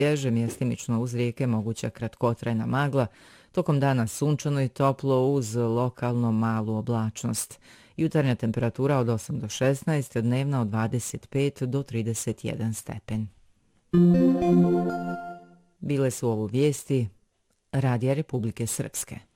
svježe, mjestimično uz rijeke moguća kratkotrajna magla, tokom dana sunčano i toplo uz lokalno malu oblačnost. Jutarnja temperatura od 8 do 16, dnevna od 25 do 31 stepen. Bile su ovo vijesti Radija Republike Srpske.